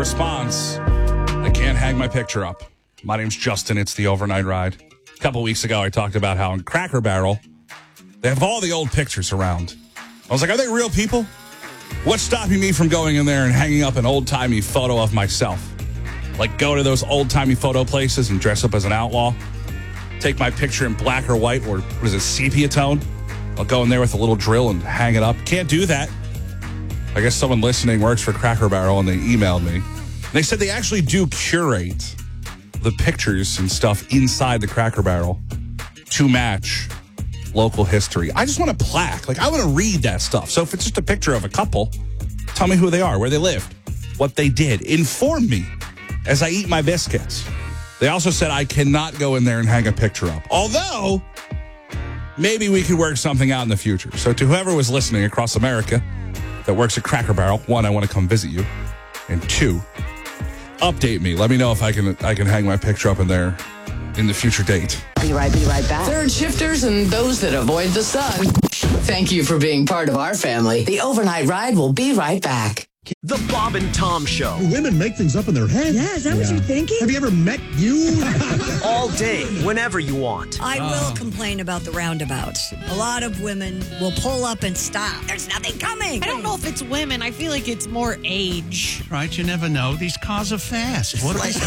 response. I can't hang my picture up. My name's Justin. It's the Overnight Ride. A couple weeks ago, I talked about how in Cracker Barrel, they have all the old pictures around. I was like, are they real people? What's stopping me from going in there and hanging up an old-timey photo of myself? Like go to those old-timey photo places and dress up as an outlaw? Take my picture in black or white, or what is it, sepia tone? I'll go in there with a little drill and hang it up. Can't do that. I guess someone listening works for Cracker Barrel, and they emailed me. They said they actually do curate the pictures and stuff inside the Cracker Barrel to match local history. I just want a plaque. Like, I want to read that stuff. So if it's just a picture of a couple, tell me who they are, where they lived, what they did. Inform me as I eat my biscuits. They also said I cannot go in there and hang a picture up. Although, maybe we could work something out in the future. So to whoever was listening across America that works at Cracker Barrel, one, I want to come visit you. And two, update me. Let me know if I can hang my picture up in there in the future date. Be right back. Third shifters and those that avoid the sun. Thank you for being part of our family. The Overnight Ride will be right back. The Bob and Tom Show. Women make things up in their head. Yeah, is that what you're thinking? Have you ever met you? All day, whenever you want. I will complain about the roundabouts. A lot of women will pull up and stop. There's nothing coming. I don't know if it's women. I feel like it's more age. Right, you never know. These cars are fast. What They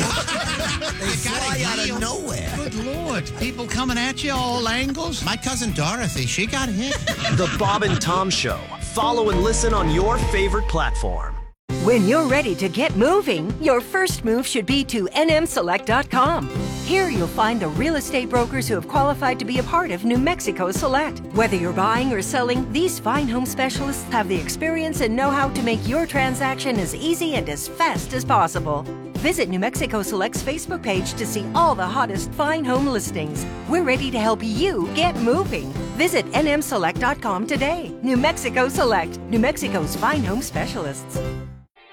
fly out of nowhere. Good Lord. People coming at you all angles. My cousin Dorothy, she got hit. The Bob and Tom Show. Follow and listen on your favorite platform. When you're ready to get moving, your first move should be to nmselect.com. Here you'll find the real estate brokers who have qualified to be a part of New Mexico Select. Whether you're buying or selling, these fine home specialists have the experience and know-how to make your transaction as easy and as fast as possible. Visit New Mexico Select's Facebook page to see all the hottest fine home listings. We're ready to help you get moving. Visit nmselect.com today. New Mexico Select, New Mexico's fine home specialists.